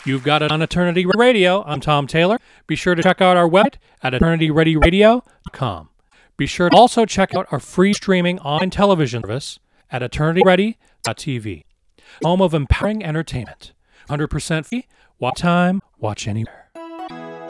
You've got it on Eternity Radio. I'm Tom Taylor. Be sure to check out our website at eternityreadyradio.com. Be sure to also check out our free streaming online television service at eternityready.tv. Home of empowering entertainment. 100% free. Watch time, watch anywhere.